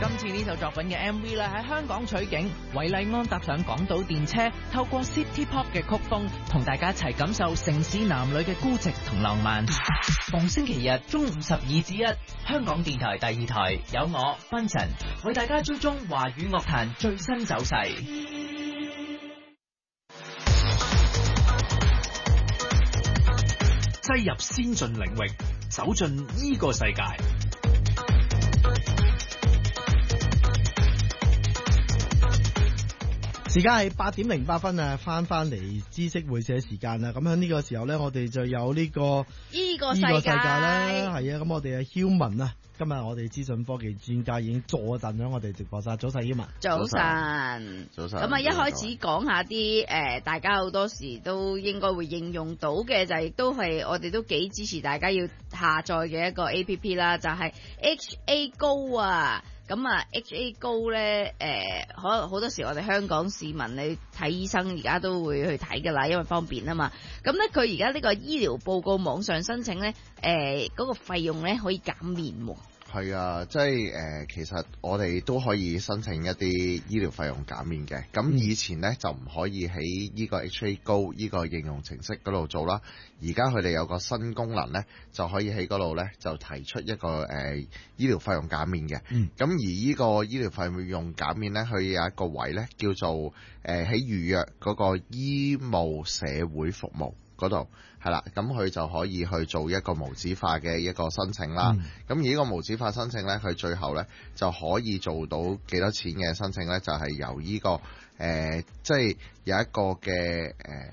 今次呢首作品嘅 MV 咧喺香港取景，韋禮安搭上港島電車，透過 City Pop 嘅曲風，同大家一齊感受城市男女嘅孤寂同浪漫。逢星期日中午12至1，香港電台第2台有我芬神為大家追蹤華語樂壇最新走勢。 擠入先進領域，走進呢個世界。 時間係8:08啊，翻嚟知識會社時間啦。咁喺呢個時候咧，我哋就有呢個世界啦，係啊。咁我哋嘅囂文啊，今日我哋資訊科技專家已經坐陣咗我哋直播室。早晨，囂文。 早晨。咁啊，一開始講下啲大家好多時都應該會應用到嘅，就係都係我哋都幾支持大家要下載嘅一個 APP 啦，就係 HA Go 啊。咁啊 HA Go 咧，可能好多時我哋香港市民你睇醫生而家都會去睇噶啦，因為方便啊嘛。咁咧佢而家呢個醫療報告網上申請咧，嗰個費用咧可以減免喎。 係啊，即係其實我哋都可以申請一啲醫療費用減免嘅。咁以前呢，就唔可以喺呢個 HA Go 呢個應用程式嗰度做啦。而家佢哋有個新功能呢，就可以喺嗰度呢，就提出一個醫療費用減免嘅。咁而呢個醫療費用減免呢，佢有一個位呢，叫做喺預約嗰個醫務社會服務嗰度係啦，咁佢就可以去做一個無紙化嘅一個申請啦。咁而呢個無紙化申請呢，佢最後呢就可以做到幾多錢嘅申請呢？就係由呢個即係有一個嘅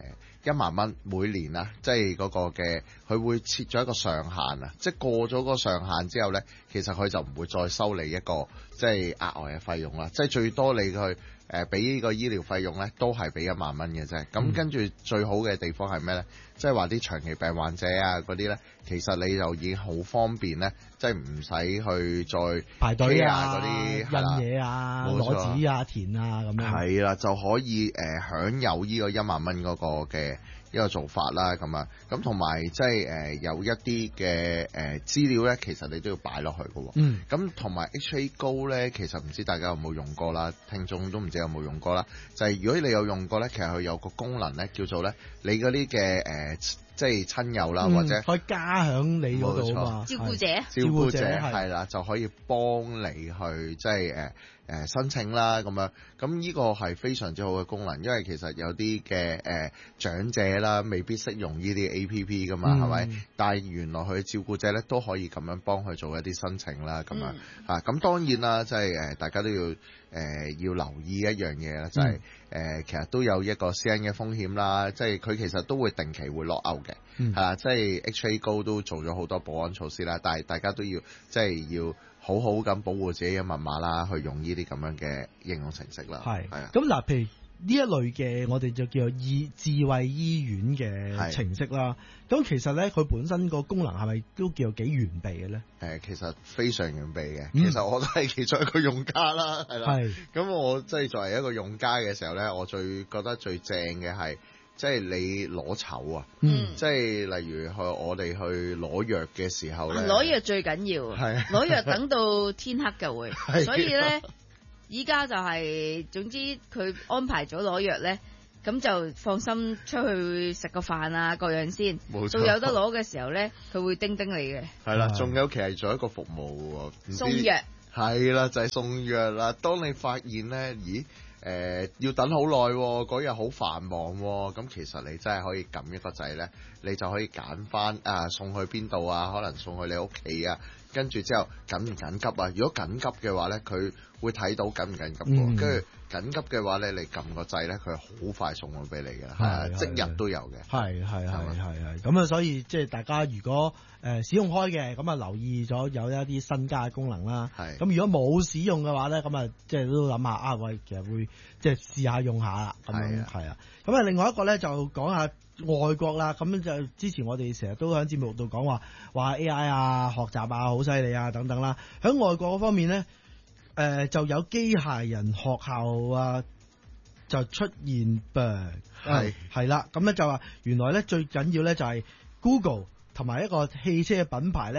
1萬蚊每年啊，即係嗰個嘅佢會設咗一個上限啊，即係過咗個上限之後呢，其實佢就唔會再收你一個即係額外嘅費用啦，即係最多你去俾呢個醫療費用呢，都係俾1萬蚊嘅啫。咁跟住最好嘅地方係咩呢？即係話啲長期病患者啊嗰啲呢，其實你就已經好方便呢，即係唔使去再排隊啊嗰啲印嘢啊攞紙啊填啊咁樣。係啦，就可以享有呢個1萬蚊嗰個嘅一個做法啦。咁啊，咁同埋即係有一啲嘅資料呢，其實你都要擺落去嘅喎。咁同埋 HA Go 呢，其實唔知大家有冇用過啦，聽眾都唔知有冇用過啦。就係如果你有用過呢，其實佢有個功能呢，叫做呢，你嗰啲嘅即係親友啦，或者可以加響你嗰度啊嘛。 照顧者係啦，就可以幫你去即係申請啦咁樣。咁呢個係非常之好嘅功能，因為其實有啲嘅長者啦，未必識用呢啲 APP 噶嘛，係咪？但係原來佢照顧者咧都可以咁樣幫佢做一啲申請啦，咁樣啊。咁當然啦，即係大家都要留意一樣嘢啦，就係其實都有一個私隱嘅風險啦，即係佢其實都會定期會落勾嘅，係啦，即係 HA Go 都做咗好多保安措施啦，但係大家都要即係要好好咁保護自己嘅密碼啦，去用呢啲咁樣嘅應用程式啦。係啊。咁嗱，譬如呢一類嘅我哋就叫做智慧醫院嘅程式啦。咁其實咧，佢本身個功能係咪都叫幾完備嘅咧？ 其實非常完備嘅。其實我都係其中一個用家啦，係啦。咁我即係作為一個用家嘅時候咧，我覺得最正嘅係。即係你攞籌啊，即係例如我哋去攞藥嘅時候咧， 攞藥最緊要，攞藥等到天黑就會，所以咧依家就係總之佢安排咗攞藥咧，咁就放心出去食個飯啊各樣先，到有得攞嘅時候咧，佢會叮叮你嘅。係啦，仲有其實做一個服務喎， 送藥係啦，就係送藥啦。當你發現咧，咦？要等好耐喎，嗰日好繁忙喎，咁其實你真係可以撳一個掣咧，你就可以揀翻送去邊度啊，可能送去你屋企啊，跟住之後緊唔緊急啊？如果緊急嘅話咧，佢會睇到緊唔緊急喎，跟住緊急嘅話咧，你撳個掣咧，佢好快送咗俾你嘅，即日都有嘅。係， 咁啊，所以即係大家如果使用開嘅，咁啊留意咗有一啲新加嘅功能啦。咁如果冇使用嘅話咧，咁啊即係都諗下喂，其實會即係試下用下啦。咁樣係啊。咁啊，另外一個咧就講下外國啦。咁就之前我哋成日都喺節目度講話 AI 啊、學習啊好犀利啊等等啦。喺外國嗰方面咧。就有機械人學校啊，就出現係啦，咁咧就話原來咧最緊要咧就係 Google 同埋一個汽車嘅品牌咧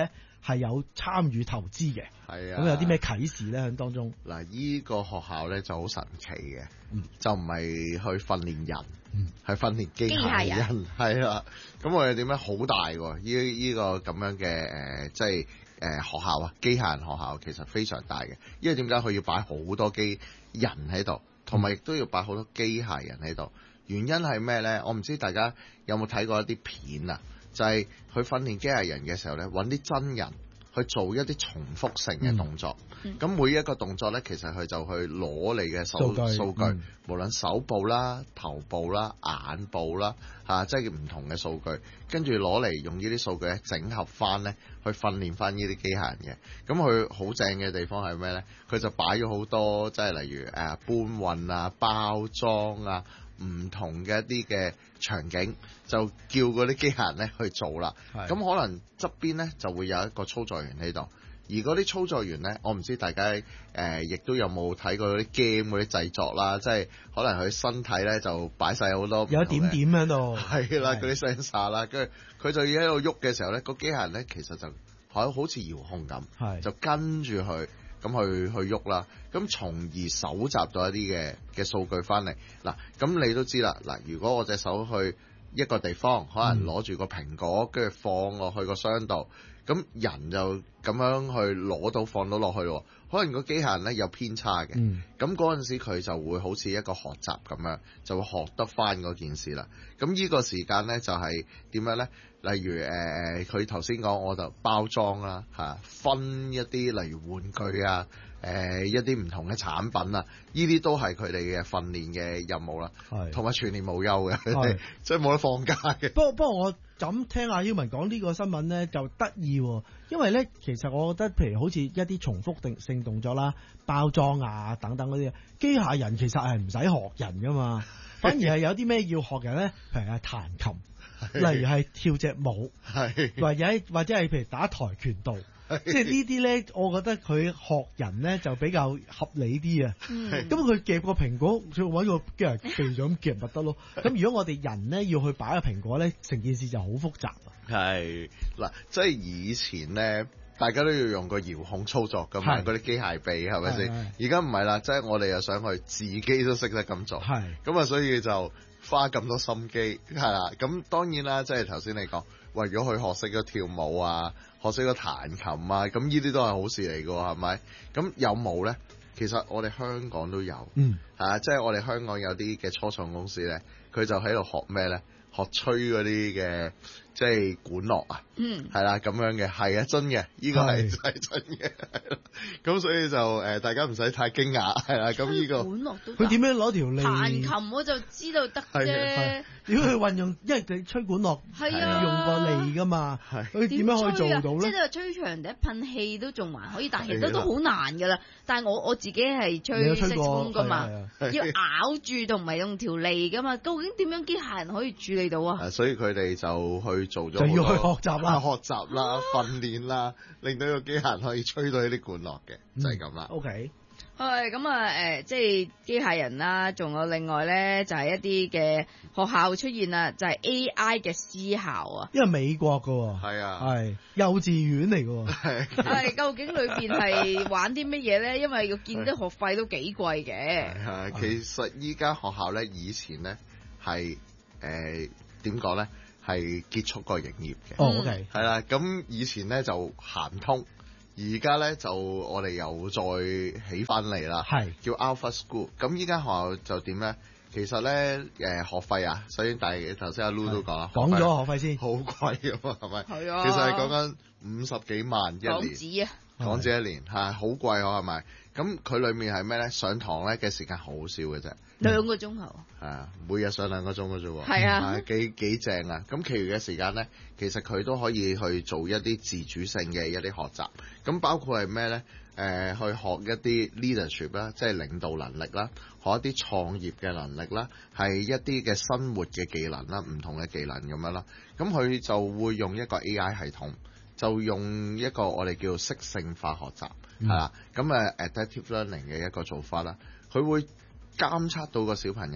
係有參與投資嘅。 係啊。 咁有啲咩啟示咧？喺當中嗱，依個學校咧就好神奇嘅，就唔係去訓練人，係訓練機械人。係啦，咁我哋點樣好大喎？依個咁樣嘅即係學校啊，機械人學校其實非常大嘅，因為點解佢要擺好多機人喺度，同埋亦都要擺好多機械人喺度。原因係咩咧？我唔知大家有冇睇過一啲片啊，就係佢訓練機械人嘅時候咧，揾啲真人去做一啲重複性嘅動作。咁每一個動作咧，其實佢就去攞你嘅數據，無論手部啦、頭部啦、眼部啦，即係唔同嘅數據，跟住攞嚟用呢啲數據咧整合翻咧，去訓練翻呢啲機械人嘅。咁佢好正嘅地方係咩咧？佢就擺咗好多，即係例如搬運啊、包裝啊。唔同嘅一啲嘅場景，就叫嗰啲機械人咧去做啦。咁可能側邊咧就會有一個操作員喺度，而嗰啲操作員咧，我唔知大家亦都有冇睇過嗰啲 game 嗰啲製作啦，即係可能佢身體咧就擺晒好多有一點點喺度， 係啦，嗰啲 sensor 啦，跟住佢就要喺度喐嘅時候咧，個機械人咧其實就好似遙控咁，就跟住佢。咁去喐啦，咁從而搜集到一啲嘅數據翻嚟。嗱，咁你都知啦，嗱，如果我隻手去一個地方，可能攞住個蘋果，跟住放落去個箱度，咁人就咁樣去攞到放到落去咯。可能個機械人咧有偏差嘅，咁嗰陣時佢就會好似一個學習咁樣，就會學得翻嗰件事啦。咁呢個時間咧就係點樣咧？例如佢頭先講我就包裝啦，分一啲例如玩具啊，一啲唔同嘅產品啊，呢啲都係佢哋嘅訓練嘅任務啦，同埋全年無休嘅，佢哋即係冇得放假嘅。 不過我咁聽阿曉文講呢個新聞咧就得意喎，因為咧其實我覺得譬如好似一啲重複性動作啦、包裝啊等等嗰啲，機械人其實係唔使學人噶嘛，反而係有啲咩要學人咧，譬如係彈琴。例如係跳隻舞，或者係譬如打跆拳道，即係呢啲咧，我覺得佢學人咧就比較合理啲啊。咁佢夾個蘋果，佢揾個機械人技咗咁夾咪得咯。咁如果我哋人咧要去擺個蘋果咧，成件事就好複雜啊。 係嗱，即係以前咧，大家都要用個遙控操作㗎嘛，嗰啲機械臂係咪先？而家唔係啦，即係我哋又想去自己都識得咁做，咁啊，所以就花咁多心機係啦，咁當然啦，即係頭先你講，為咗去學識咗跳舞啊，學識咗彈琴啊，咁呢啲都係好事嚟㗎喎，係咪？咁有冇咧？其實我哋香港都有，即係我哋香港有啲嘅初創公司咧，佢就喺度學咩咧？學吹嗰啲嘅即係管樂啊，係啦咁樣嘅，係啊真嘅，呢個係真嘅，咁所以就大家唔使太驚訝，係啦，咁呢個管樂都佢點樣攞條脷彈琴我就知道得啫。 如果佢運用，因為你吹管樂係用個脷噶嘛，佢點樣可以做到咧？ 即係你話吹長笛噴氣都仲還可以，但係其實都好難㗎啦。但係我自己係吹色風㗎嘛，要咬住同埋用條脷㗎嘛。究竟點樣機械人可以處理到啊？ 所以佢哋就去做咗，就要去學習啦、 訓練啦，令到個機械人可以吹到呢啲管樂嘅，就係咁啦。 OK。 係咁啊！即係機械人啦，仲有另外咧，就係一啲嘅學校出現啦，就係 AI 嘅思考啊。 因為美國噶， 係啊， 係幼稚園嚟噶， 係究竟裏邊係玩啲乜嘢咧？因為要見得學費都幾貴嘅。 係其實依家學校咧，以前咧係點講咧，係結束過營業嘅。 OK， 係啦，咁以前咧就行唔通。而家咧就我哋又再起翻嚟啦，叫 Alpha School。咁依間學校就點咧？其實咧學費啊，首先頭先阿 Lu 都講啦， 講咗學費先， 好貴啊嘛，係咪？ 係啊， 其實係講緊50幾萬一年港紙啊， 港紙一年係好貴喎，係咪？咁佢裡面係咩咧？上堂咧嘅時間好少嘅啫 ，2個鐘頭。 係啊，每日上2個鐘嘅啫喎。 係啊， 幾正啊！咁其餘嘅時間咧，其實佢都可以去做一啲自主性嘅一啲學習。咁包括係咩咧？去學一啲 leadership 啦，即係領導能力啦，學一啲創業嘅能力啦，係一啲嘅生活嘅技能啦，唔同嘅技能咁樣啦。咁佢就會用一個 AI 系統，就用一個我哋叫做適性化學習，係啦。咁adaptive learning 嘅一個做法啦，佢會監測到個小朋友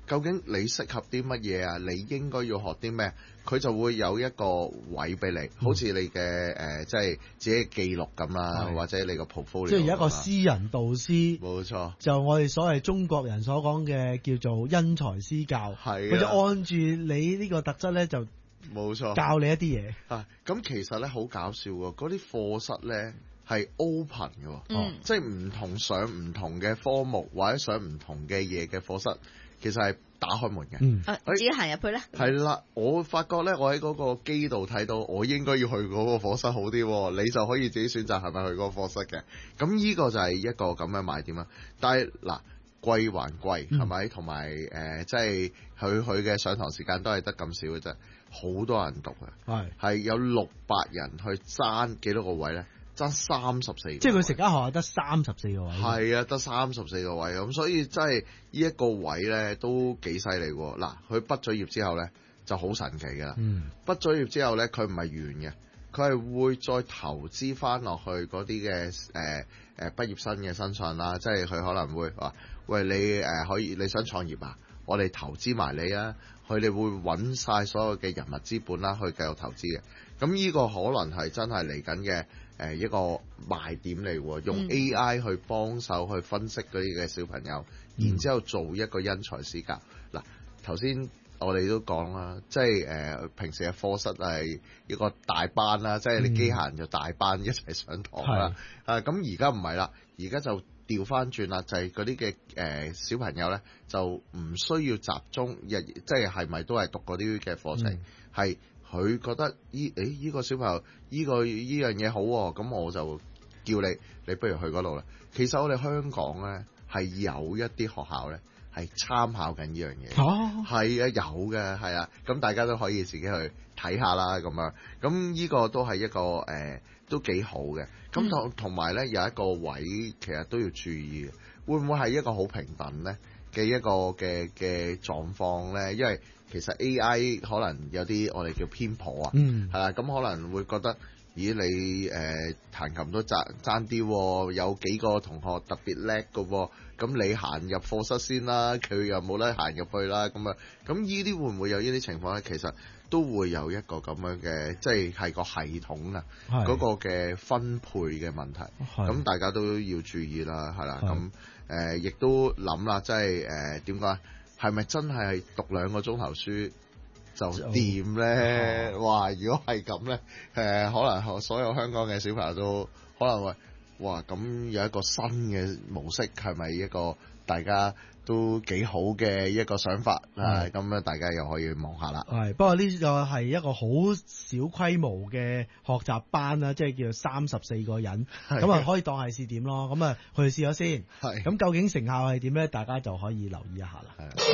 究竟你適合啲乜嘢啊？你應該要學啲咩？佢就會有一個位俾你，好似你嘅即係自己記錄咁啦，或者你個 portfolio。即係有一個私人導師， 冇錯。就我哋所謂中國人所講嘅叫做因材施教，佢就按住你呢個特質咧就冇錯教你一啲嘢。 咁其實咧好搞笑喎，嗰啲課室咧係 open 嘅，即係唔同上唔同嘅科目或者上唔同嘅嘢嘅課室，其實係打開門嘅。 自己行入去咧。 係啦，我發覺咧，我喺嗰個機度睇到，我應該要去嗰個課室好啲，你就可以自己選擇係咪去嗰個課室嘅。咁呢個就係一個咁嘅賣點啦。但係嗱，貴還貴係咪？同埋即係佢嘅上堂時間都係得咁少嘅啫，好多人讀嘅，係有600人去爭幾多個位咧？爭34個位， 即係佢成間學校得34個位。 係啊，得34個位咁，所以真係呢一個位咧都幾犀利喎。嗱，佢畢咗業之後咧就好神奇㗎啦。畢咗業之後咧，佢唔係完嘅，佢係會再投資翻落去嗰啲嘅畢業生嘅身上啦。即係佢可能會話：喂，你可以你想創業啊？我哋投資埋你啊！佢哋會揾晒所有嘅人物資本啦，去繼續投資嘅。咁呢個可能係真係嚟緊嘅。一個賣點嚟喎，用 AI 去幫手去分析嗰啲嘅小朋友，然之後做一個因材施教。嗱，頭先我哋都講啦，即係平時嘅課室係一個大班啦，即係你機械人就大班一齊上堂啦。咁而家唔係啦，而家就調翻轉啦，就係嗰啲嘅小朋友咧，就唔需要集中即係咪都係讀嗰啲嘅課程係。佢覺得呢個小朋友呢樣嘢好喎，咁我就叫你不如去嗰度啦。其實我哋香港咧係有一啲學校咧係參考緊呢樣嘢，係啊，有嘅，係啊，咁大家都可以自己去睇下啦，咁樣，咁呢個都係一個都幾好嘅。咁同埋咧有一個位其實都要注意嘅，會唔會係一個好平等咧嘅一個嘅狀況咧？因為其實 AI 可能有啲我哋叫偏頗啊，係啦，咁可能會覺得，咦你彈琴都爭啲，有幾個同學特別叻㗎，咁你行入課室先啦，佢又冇得行入去啦，咁呢啲會唔會有呢啲情況咧？其實都會有一個咁樣嘅，即係個系統啊，嗰個嘅分配嘅問題，咁大家都要注意啦，係啦，咁亦都諗啦，即係點講？係咪真係讀2個鐘頭書就掂咧？哇！如果係咁咧，可能所有香港嘅小朋友都可能會哇！咁有一個新嘅模式，係咪一個大家都幾好嘅一個想法啊？咁咧，大家又可以望下啦。 係，不過呢個係一個好小規模嘅學習班啦，即係叫34個人，咁啊可以當係試點咯。咁啊去試咗先，咁究竟成效係點咧？大家就可以留意一下啦。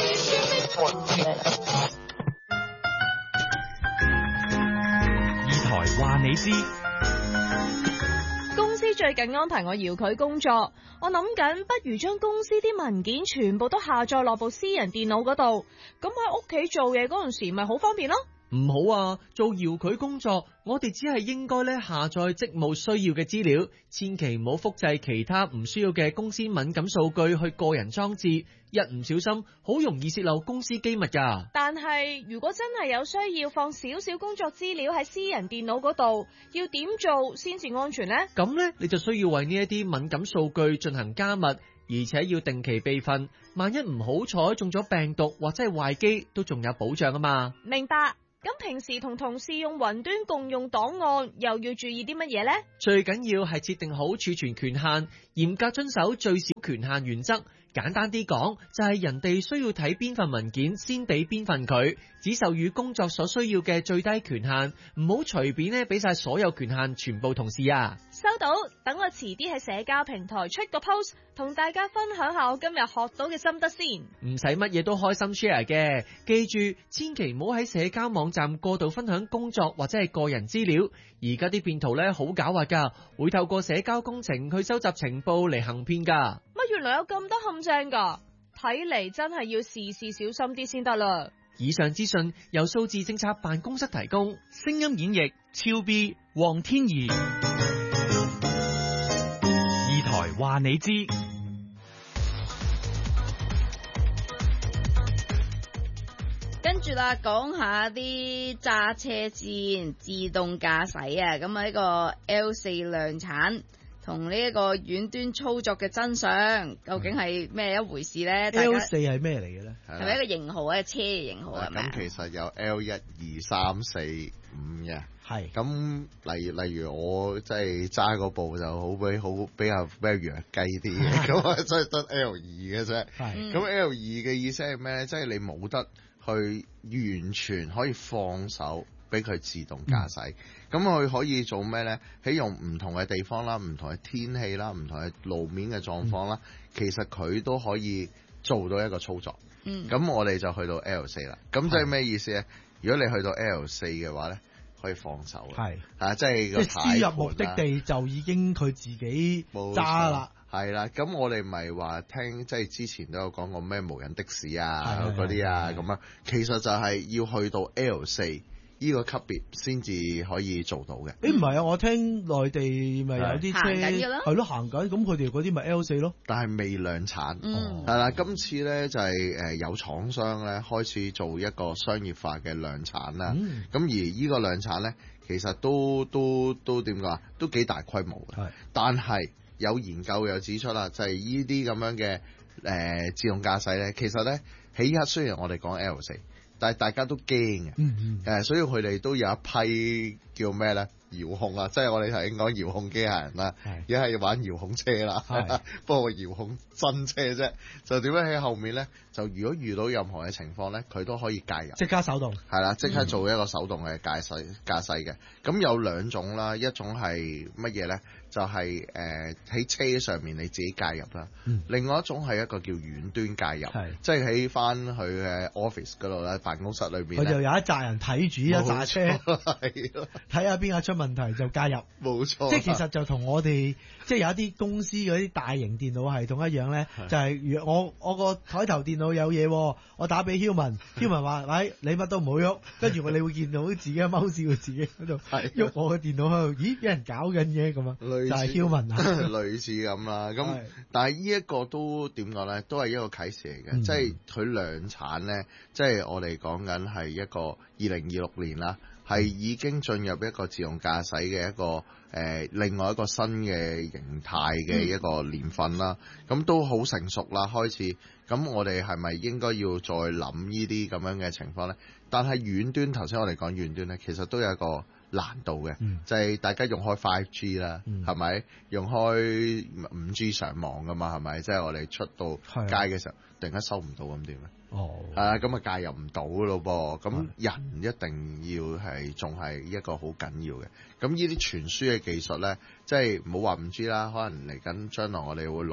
二台話你知。 公司最近安排我遙距工作，我諗緊不如將公司啲文件全部都下載落部私人電腦嗰度，咁喺屋企做嘢嗰陣時咪好方便咯。 唔好啊，做遙距工作，我哋只係應該下載職務需要嘅資料，千祈唔好複製其他唔需要嘅公司敏感數據去個人裝置，一唔小心好容易洩漏公司機密㗎。 但係如果真係有需要放少少工作資料喺私人電腦嗰度，要點做先至安全呢？ 咁呢，你就需要為呢一啲敏感數據進行加密，而且要定期備份，萬一唔好彩中咗病毒或者係壞機，都仲有保障啊嘛。 明白。咁平時同同事用雲端共用檔案，又要注意啲乜嘢呢？ 最緊要係設定好儲存權限，嚴格遵守最少權限原則。簡單啲講，就係人哋需要睇邊份文件，先俾邊份佢，只授予工作所需要嘅最低權限，唔好隨便咧俾晒所有權限全部同事啊。 收到，等我遲啲喺社交平台出個 post，同大家分享下我今日學到嘅心得先。 唔使乜嘢都開心 share 嘅，記住千祈唔好喺社交網站過度分享工作或者係個人資料。而家啲騙徒咧好狡猾噶，會透過社交工程去收集情報嚟行騙噶。 乜原來有咁多陷阱噶？睇嚟真係要事事小心啲先得啦。 以上資訊由數字政策辦公室提供， 聲音演繹超 B 黃天怡。二台話你知。 跟住啦，講下啲揸車先，自動駕駛啊，咁啊呢個 L4 量產同呢一個遠端操作嘅真相，究竟係咩一回事咧 ？L4 係咩嚟嘅咧？ 係咪一個型號啊？車嘅型號係咪？ 咁其實有 L1、2、3、4、5嘅。係。咁例如我即係揸嗰部就比較弱雞啲嘅，咁啊真係得 L2 嘅啫。係。咁 L2 嘅意思係咩咧？即係你冇得去完全可以放手俾佢自動駕駛。咁佢可以做咩咧？喺用唔同嘅地方啦、唔同嘅天氣啦、唔同嘅路面嘅狀況啦，其實佢都可以做到一個操作。咁我哋就去到 L4 啦。咁即係咩意思咧？如果你去到 L4 嘅話咧，可以放手啦。係即係個輸入目的地就已經佢自己揸啦。 係啦，咁我哋咪話聽，即係之前都有講過咩無人的士啊嗰啲啊咁樣，其實就係要去到 L4 呢個級別先至可以做到嘅。 唔係啊，我聽內地咪有啲車係咯行緊，咁佢哋嗰啲咪 L4 咯， 但係未量產。係啦，今次咧就係有廠商咧開始做一個商業化嘅量產啦。咁而呢個量產咧，其實都點講啊？都幾大規模嘅。但係有研究又指出啦，就係呢啲咁樣嘅自動駕駛咧，其實咧喺依家雖然我哋講 L4，但係大家都驚嘅，所以佢哋都有一批叫咩咧？遙控啊，即係我哋頭先講遙控機械人啦，而家係玩遙控車啦，不過遙控真車啫，就點樣喺後面咧？就如果遇到任何嘅情況咧，佢都可以介入， 即刻手動， 係啦，即刻做一個手動嘅駕駛嘅。咁有兩種啦，一種係乜嘢咧？就係喺車上面你自己介入啦。另外一種係一個叫遠端介入，即係喺翻佢嘅 office 嗰度咧，辦公室裏邊，佢就有一紮人睇住一紮車，睇下邊個出問題就介入。冇錯，即係其實就同我哋即係有一啲公司嗰啲大型電腦系統一樣咧，就係我個台頭電腦有嘢，我打俾 Human 話：喂，你乜都唔好喐，跟住你會見到自己嘅貓屎會自己喺度喐我嘅電腦喺度，咦，俾人搞緊嘢咁啊！就係 Human 啊，類似咁啦。咁但係呢一個都點講咧？都係一個啟示嚟嘅，即係佢量產咧，即係我哋講緊係一個2026年啦。係已經進入一個自動駕駛嘅一個另外一個新嘅形態嘅一個年份啦，咁都好成熟啦開始。咁我哋係咪應該要再諗呢啲咁樣嘅情況呢？但係遠端頭先我哋講遠端呢，其實都有一個難度嘅，就係大家用開 5G 啦，係咪用開5G 上網噶嘛？係咪？即係我哋出到街嘅時候，突然間收唔到咁點咧？咁啊介入唔到咯噃。咁人一定要係仲係一個好緊要嘅。咁呢啲傳輸嘅技術咧，即係唔好話5G啦，可能嚟緊將來我哋會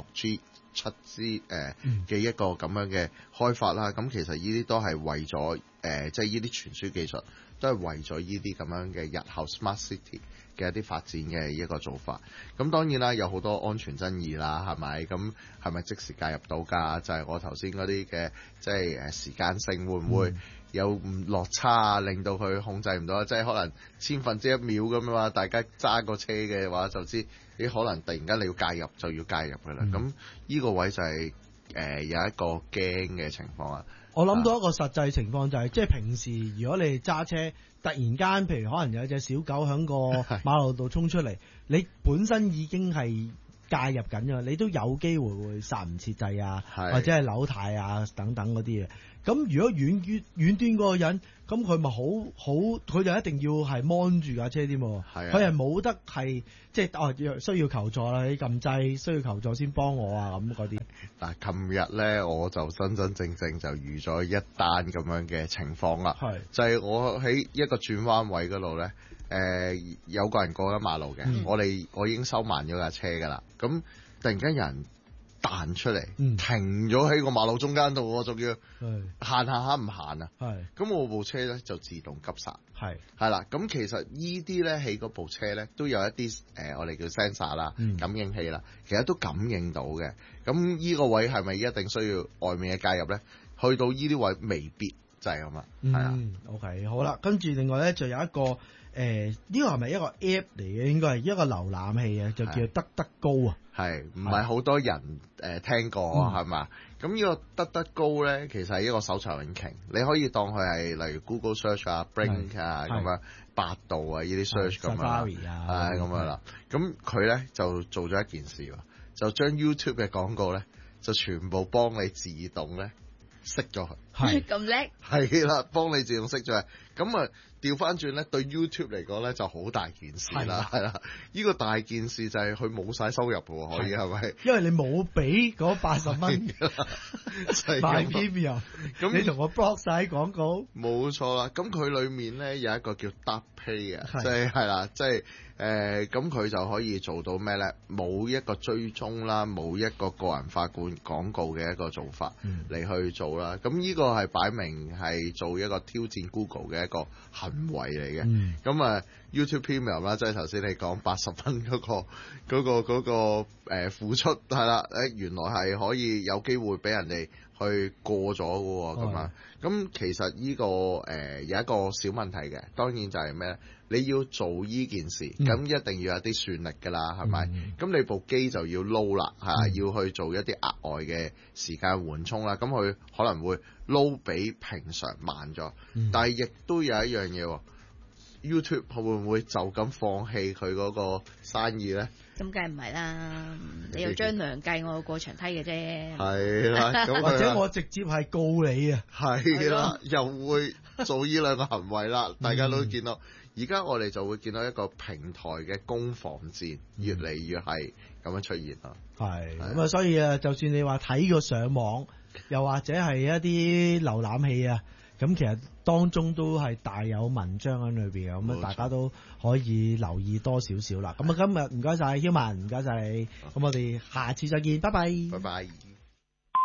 6G、7G 嘅一個咁樣嘅開發啦。咁其實呢啲都係為咗即係呢啲傳輸技術都係為咗呢啲咁樣嘅日後 Smart City 嘅一啲發展嘅一個做法。咁當然啦，有好多安全爭議啦，係咪？咁係咪即時介入到㗎？就係我頭先嗰啲嘅，即係時間性會唔會有落差啊？令到佢控制唔到，即係可能1/1000秒咁啊！大家揸個車嘅話就知，你可能突然間你要介入就要介入㗎啦。咁呢個位就係有一個驚嘅情況啊！ 我諗到一個實際情況就係，即係平時如果你揸車，突然間譬如可能有隻小狗響個馬路度衝出嚟，你本身已經係介入緊㗎，你都有機會會剎唔切掣啊，或者係扭軚啊等等嗰啲嘢。咁如果遠端嗰個人，咁佢咪好，佢就一定要係 mon 住架車添喎。佢係冇得係即係需要求助啦，你撳掣需要求助先幫我啊咁嗰啲。 嗱，琴日咧我就真真正正就遇咗一單咁樣嘅情況啦，就係我喺一個轉彎位嗰度咧，有個人過緊馬路嘅，我已經收慢咗架車㗎啦，咁突然間有人彈出嚟，停咗喺個馬路中間度，我仲要行下唔行啊？咁我部車咧就自動急剎，係啦。咁其實呢啲咧喺嗰部車咧都有一啲我哋叫 sensor 啦，感應器啦，其實都感應到嘅。咁呢個位係咪一定需要外面嘅介入咧？去到呢啲位未必就係咁啦，係啊。 OK， 好啦，跟住另外咧就有一個呢個係咪一個 app 嚟嘅？應該係一個瀏覽器啊，就叫得得高啊。 係唔係好多人聽過係嘛？咁呢個得得高咧，其實係一個搜尋引擎，你可以當佢係例如 Google Search 啊、Bing 啊咁樣，百度啊呢啲 search 咁樣，係咁樣啦。咁佢咧就做咗一件事喎，就將 YouTube 嘅廣告咧就全部幫你自動咧熄咗佢。 係咁叻， 係啦，幫你自動熄咗佢。咁啊調翻轉咧，對 YouTube 嚟講咧就好大件事啦，係啦。呢個大件事就係佢冇晒收入嘅喎，可以係咪？ 因為你冇俾嗰80蚊買 Premium，咁你同我 block 晒廣告。 冇錯啦，咁佢裡面咧有一個叫 Dark Pay 啊，即係係啦，即係咁佢就可以做到咩咧？冇一個追蹤啦，冇一個個人化廣告嘅一個做法嚟去做啦。咁呢個係擺明係做一個挑戰 Google 嘅一個行為嚟嘅。咁啊 YouTube Premium 啦，即係頭先你講80蚊嗰個付出係啦，原來係可以有機會俾人哋去過咗嘅喎，咁啊，咁其實呢個有一個小問題嘅，當然就係咩咧？你要做呢件事，咁一定要有啲算力㗎啦，係咪？咁你部機就要撈啦，要去做一啲額外嘅時間緩衝啦，咁佢可能會撈比平常慢咗，但係亦都有一樣嘢喎。YouTube 會唔會就咁放棄佢嗰個生意咧？ 咁梗係唔係啦，你要張良計我過牆梯嘅啫。 係啦， 或者我直接係告你啊。 係啦，又會做呢兩個行為啦。大家都見到，而家我哋就會見到一個平台嘅攻防戰越嚟越係咁樣出現啦。係咁啊，所以啊，就算你話睇個上網，又或者係一啲瀏覽器啊。咁其實當中都係大有文章喺裏邊嘅，咁大家都可以留意多少少啦。咁啊，今日唔該晒，Hillman，唔該晒你。咁我哋下次再見，拜拜。 拜拜。